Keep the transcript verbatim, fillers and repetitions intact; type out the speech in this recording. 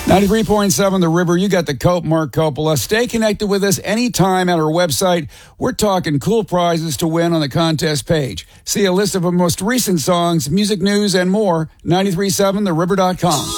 ninety-three point seven The River, you got the Cope, Mark Coppola. Stay connected with us anytime at our website. We're talking cool prizes to win on the contest page. See a list of our most recent songs, music news, and more, nine three seven the river dot com.